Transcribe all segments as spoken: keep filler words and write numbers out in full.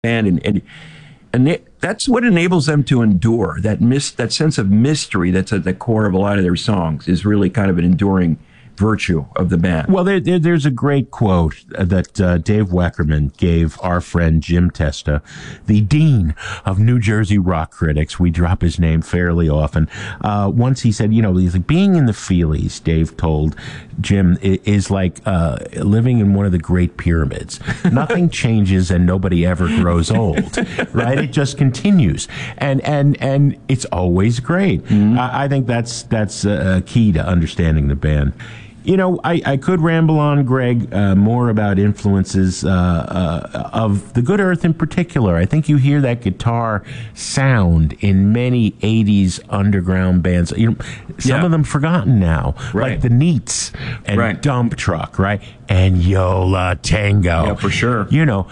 band, and and, and they, that's what enables them to endure. That mis- that sense of mystery that's at the core of a lot of their songs is really kind of an enduring virtue of the band. Well, there, there, there's a great quote that uh, Dave Weckerman gave our friend Jim Testa, the dean of New Jersey rock critics. We drop his name fairly often. Uh, once he said, you know, he's like, being in the Feelies, Dave told Jim, is like uh, living in one of the Great Pyramids. Nothing changes and nobody ever grows old, right? It just continues. And and and it's always great. Mm-hmm. I, I think that's, that's a key to understanding the band. You know, I, I could ramble on, Greg, uh, more about influences uh, uh, of the Good Earth in particular. I think you hear that guitar sound in many eighties underground bands. You know, some yeah. of them forgotten now, right. like the Neats and right. Dump Truck, right? And Yo La Tengo. Yeah, for sure. You know,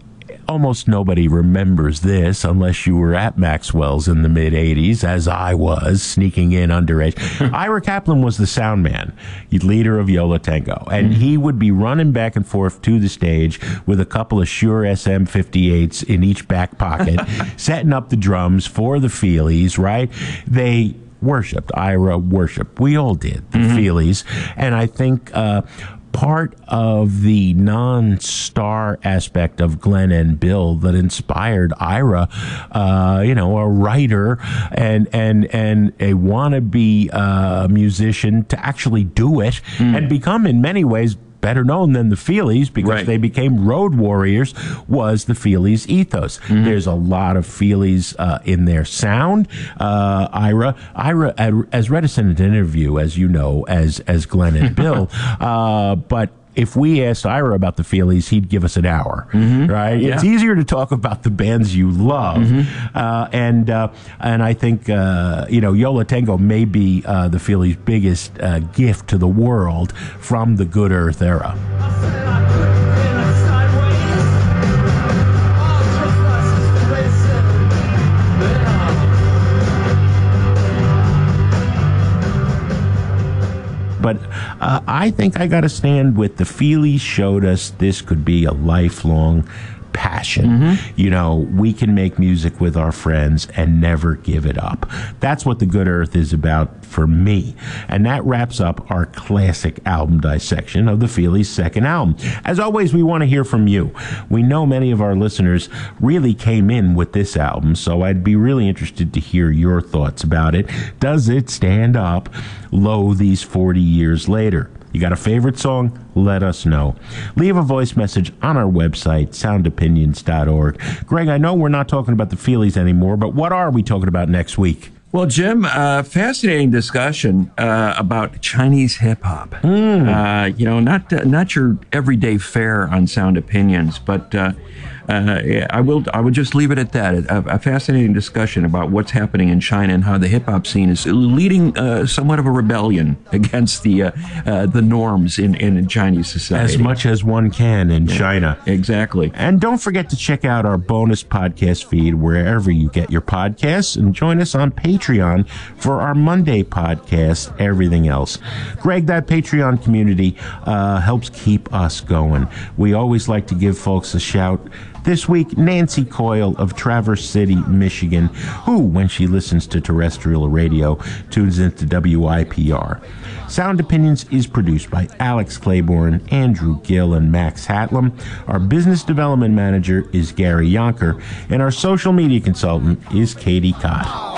almost nobody remembers this unless you were at Maxwell's in the mid-eighties, as I was, sneaking in underage. Ira Kaplan was the sound man, leader of Yo La Tengo, and he would be running back and forth to the stage with a couple of Shure S M fifty-eights in each back pocket, setting up the drums for the Feelies, right? They worshipped, Ira worshipped. We all did, the mm-hmm. Feelies. And I think uh, part of the non-star aspect of Glenn and Bill that inspired Ira, uh, you know, a writer and and and a wannabe uh, musician to actually do it mm. and become, in many ways, better known than the Feelies because right. they became road warriors, was the Feelies ethos. Mm-hmm. There's a lot of Feelies uh, in their sound. Uh, Ira, Ira as reticent an interview, as you know, as as Glenn and Bill, uh, but if we asked Ira about the Feelies, he'd give us an hour, mm-hmm. right? Yeah. It's easier to talk about the bands you love. Mm-hmm. Uh, and uh, and I think, uh, you know, Yo La Tengo may be uh, the Feelies' biggest uh, gift to the world from the Good Earth era. But uh, I think I got to stand with the Feelies showed us this could be a lifelong passion. Mm-hmm. You know, we can make music with our friends and never give it up. That's what the Good Earth is about for me. And that wraps up our classic album dissection of the Feelies' second album. As always, we want to hear from you. We know many of our listeners really came in with this album, so I'd be really interested to hear your thoughts about it. Does it stand up low these forty years later? You got a favorite song? Let us know. Leave a voice message on our website, sound opinions dot org. Greg, I know we're not talking about the Feelies anymore, but what are we talking about next week? Well, Jim, uh, fascinating discussion uh, about Chinese hip hop. Mm. Uh, you know, not uh, not your everyday fare on Sound Opinions, but uh, uh, I will I would just leave it at that. A, a fascinating discussion about what's happening in China and how the hip hop scene is leading uh, somewhat of a rebellion against the uh, uh, the norms in, in Chinese society. As much as one can in yeah, China. Exactly. And don't forget to check out our bonus podcast feed wherever you get your podcasts, and join us on Patreon for our Monday podcast, Everything Else. Greg, that Patreon community uh, helps keep us going. We always like to give folks a shout. This week, Nancy Coyle of Traverse City, Michigan, who, when she listens to terrestrial radio, tunes into W I P R. Sound Opinions is produced by Alex Claiborne, Andrew Gill, and Max Hatlam. Our business development manager is Gary Yonker, and our social media consultant is Katie Cott.